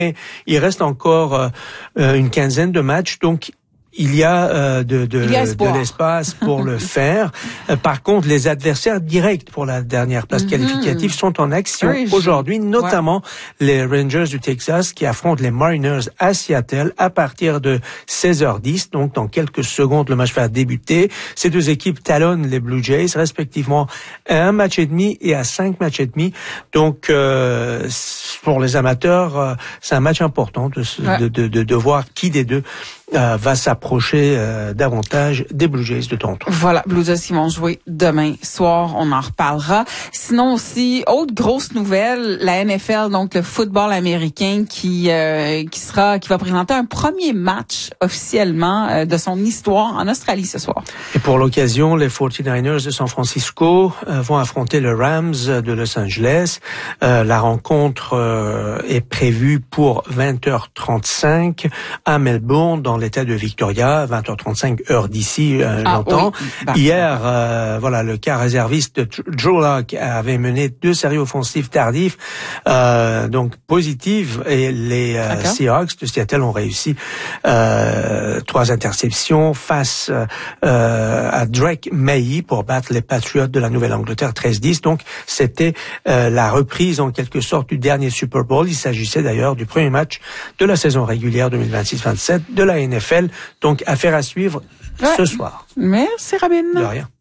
il reste encore une quinzaine de matchs, donc il y a de l'espace pour le faire. Par contre, les adversaires directs pour la dernière place qualificative sont en action aujourd'hui, notamment les Rangers du Texas qui affrontent les Mariners à Seattle à partir de 16h10. Donc, dans quelques secondes, le match va débuter. Ces deux équipes talonnent les Blue Jays, respectivement à 1 match et demi et à 5 matchs et demi. Donc, pour les amateurs, c'est un match important de voir qui des deux va s'approcher davantage des Blue Jays de Toronto. Voilà, Blue Jays qui vont jouer demain soir, on en reparlera. Sinon aussi, autre grosse nouvelle, la NFL, donc le football américain qui va présenter un premier match officiellement de son histoire en Australie ce soir. Et pour l'occasion, les 49ers de San Francisco vont affronter les Rams de Los Angeles. La rencontre est prévue pour 20h35 à Melbourne, dans l'État de Victoria, 20h35 heure d'ici, j'entends. Oui. Hier, le cas réserviste Drew Lock avait mené 2 séries offensives tardives, donc positives, et les Seahawks de Seattle ont réussi 3 interceptions face à Drake Maye pour battre les Patriots de la Nouvelle-Angleterre 13-10. Donc, c'était la reprise en quelque sorte du dernier Super Bowl. Il s'agissait d'ailleurs du premier match de la saison régulière 2026-27 de la NFL. Donc, affaire à suivre ce soir. Merci, Rabin. De rien.